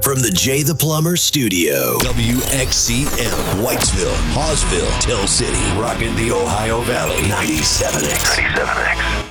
From the Jay the Plumber Studio. WXCM, Whitesville, Hawesville, Tell City, rocking the Ohio Valley. 97X.